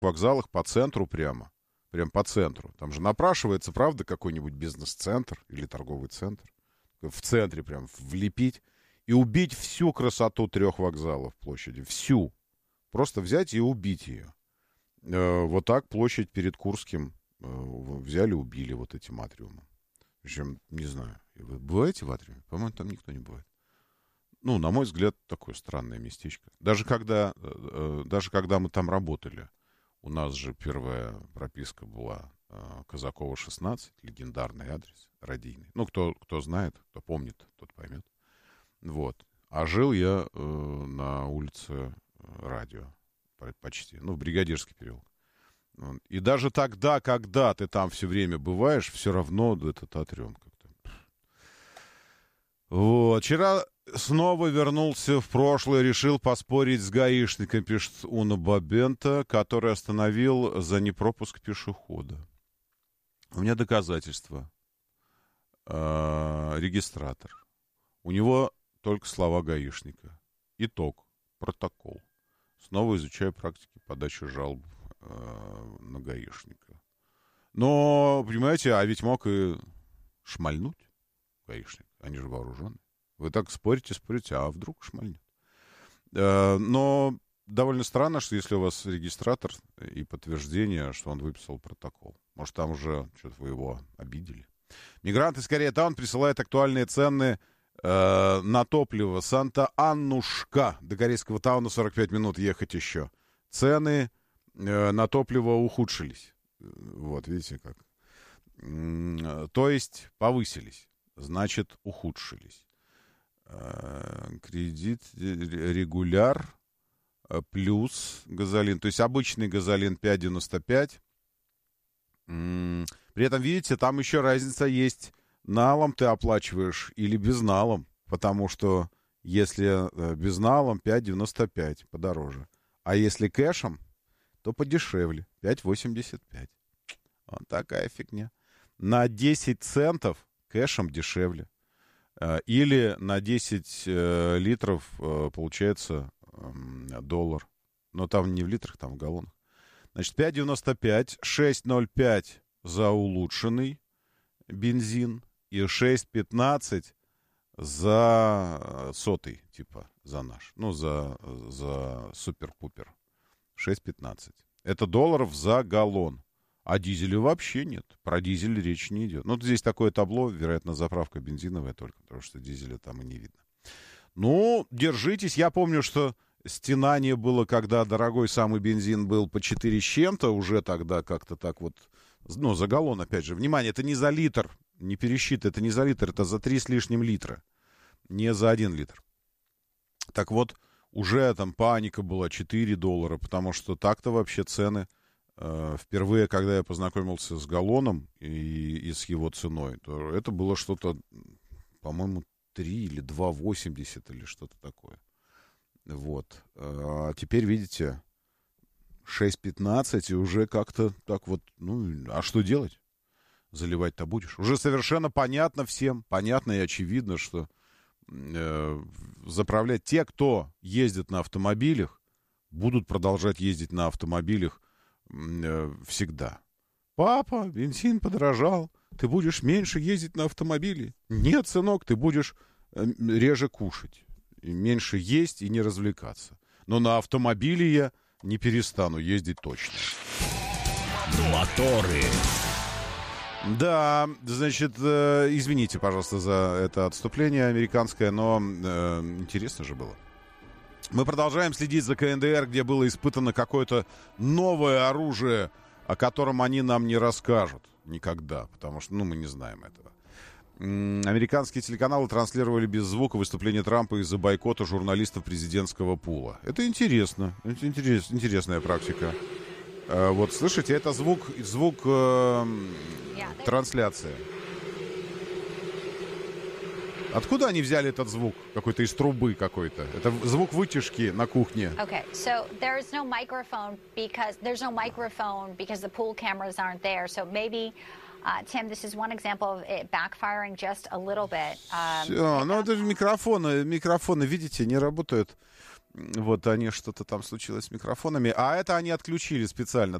вокзалах по центру прямо. Прям по центру. Там же напрашивается, правда, какой-нибудь бизнес-центр или торговый центр. В центре прям влепить и убить всю красоту 3 вокзалов площади. Всю. Просто взять и убить ее. Вот так площадь перед Курским взяли, убили вот этим атриумом. Причем, не знаю, вы бываете в атриуме? По-моему, там никто не бывает. Ну, на мой взгляд, такое странное местечко. Даже когда мы там работали, у нас же первая прописка была Казакова, 16, легендарный адрес, радийный. Ну, кто знает, кто помнит, тот поймет. Вот. А жил я на улице Радио почти, в Бригадирский переулок. И даже тогда, когда ты там все время бываешь, все равно этот атриум как-то... Вот. Вчера снова вернулся в прошлое, решил поспорить с гаишником, пишет Уна Бабента, который остановил за непропуск пешехода. У меня доказательства. Регистратор. У него только слова гаишника. Итог. Протокол. Снова изучаю практики подачи жалоб на гаишника. Но, понимаете, а ведь мог и шмальнуть гаишник. Они же вооружены. Вы так спорите, а вдруг шмальнет. Но довольно странно, что если у вас регистратор и подтверждение, что он выписал протокол. Может, там уже что-то вы его обидели. Мигранты из Кореятаун присылают актуальные цены на топливо. Санта-Аннушка. До корейского тауна 45 минут ехать еще. Цены на топливо ухудшились. Вот, видите как. То есть повысились. Значит, ухудшились. Кредит, регуляр, плюс газолин. То есть обычный газолин 5,95. При этом, видите, там еще разница есть. Налом ты оплачиваешь или безналом. Потому что если безналом 5,95 подороже. А если кэшем, то подешевле. 5,85. Вот такая фигня. На 10 центов кэшем дешевле. Или на 10 литров получается $1. Но там не в литрах, там в галлонах. Значит, 5,95, 6,05 за улучшенный бензин и 6,15 за сотый, типа, за наш. Ну, за супер-пупер. 6,15. Это $1 за галлон. А дизеля вообще нет. Про дизель речь не идет. Ну, здесь такое табло, вероятно, заправка бензиновая только, потому что дизеля там и не видно. Ну, держитесь. Я помню, что стенание было, когда дорогой самый бензин был по 4 с чем-то, уже тогда как-то так вот, ну, за галлон, опять же. Внимание, это не за литр, не пересчитай, это не за литр, это за 3 с лишним литра, не за 1 литр. Так вот, уже там паника была, $4, потому что так-то вообще цены... Впервые, когда я познакомился с галлоном и с его ценой, то это было что-то, по-моему, 3 или 2,80 или что-то такое. Вот. А теперь, видите, 6,15 и уже как-то так вот, ну, а что делать? Заливать-то будешь. Уже совершенно понятно всем, понятно и очевидно, что заправлять те, кто ездит на автомобилях, будут продолжать ездить на автомобилях всегда. Папа, бензин подорожал, ты будешь меньше ездить на автомобиле. Нет, сынок, ты будешь реже кушать, меньше есть и не развлекаться. Но на автомобиле я не перестану ездить точно. Моторы. Да, значит, извините, пожалуйста, за это отступление американское, но интересно же было. Мы продолжаем следить за КНДР, где было испытано какое-то новое оружие, о котором они нам не расскажут никогда, потому что, мы не знаем этого. Американские телеканалы транслировали без звука выступление Трампа из-за бойкота журналистов президентского пула. Это интересно, это интересная практика. Вот, слышите, это звук трансляции. Откуда они взяли этот звук? Какой-то из трубы какой-то. Это звук вытяжки на кухне. Okay, so there's no microphone because the pool cameras aren't there. So maybe, Tim, this is one example of it backfiring just a little bit. Все, это же микрофоны, видите, не работают. Вот они что-то там случилось с микрофонами. А это они отключили специально.